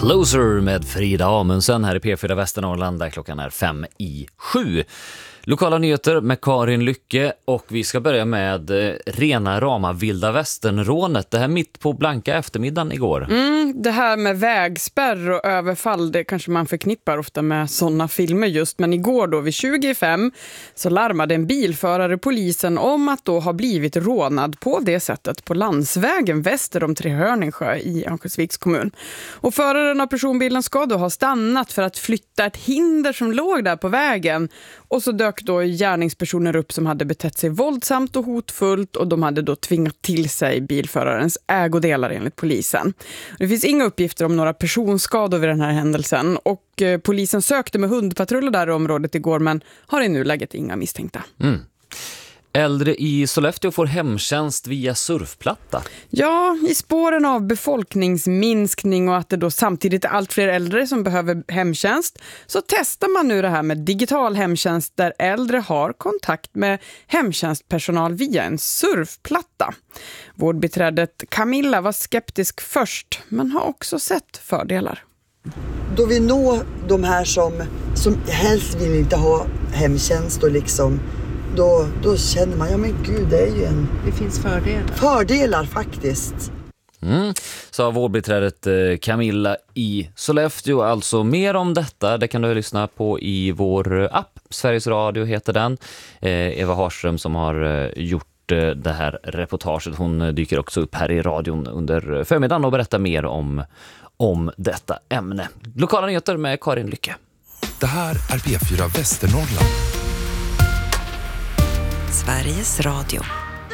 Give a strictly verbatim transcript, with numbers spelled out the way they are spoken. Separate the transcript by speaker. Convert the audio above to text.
Speaker 1: Closer med Frida Amundsen här i P fyra Västernorrland där klockan är fem i sju. Lokala nyheter med Karin Lycke och vi ska börja med eh, rena rama vilda västernrånet. Det här mitt på blanka eftermiddagen igår.
Speaker 2: Mm, det här med vägspärr och överfall, det kanske man förknippar ofta med sådana filmer just. Men igår då vid tjugofem så larmade en bilförare polisen om att då ha blivit rånad på det sättet på landsvägen väster om Trehörningsjö i Örnsköldsviks kommun. Och föraren av personbilen ska då ha stannat för att flytta ett hinder som låg där på vägen. Och så dök då gärningspersoner upp som hade betett sig våldsamt och hotfullt och de hade då tvingat till sig bilförarens ägodelar enligt polisen. Det finns inga uppgifter om några personskador vid den här händelsen och eh, polisen sökte med hundpatruller där i området igår men har i nuläget inga misstänkta.
Speaker 1: Mm. Äldre i Sollefteå får hemtjänst via surfplatta.
Speaker 2: Ja, i spåren av befolkningsminskning och att det då samtidigt är allt fler äldre som behöver hemtjänst så testar man nu det här med digital hemtjänst där äldre har kontakt med hemtjänstpersonal via en surfplatta. Vårdbiträdet Camilla var skeptisk först men har också sett fördelar.
Speaker 3: Då vi når de här som, som helst vill inte ha hemtjänst och liksom Då, då känner man, ja men gud, det är ju en...
Speaker 4: Det finns fördelar.
Speaker 3: Fördelar faktiskt.
Speaker 1: Mm. Så vårdbiträdet Camilla i Sollefteå. Alltså mer om detta, det kan du lyssna på i vår app. Sveriges Radio heter den. Eh, Eva Harström som har gjort det här reportaget. Hon dyker också upp här i radion under förmiddagen och berättar mer om, om detta ämne. Lokala nyheter med Karin Lycke.
Speaker 5: Det här är P fyra Västernorrland.
Speaker 6: Sveriges Radio.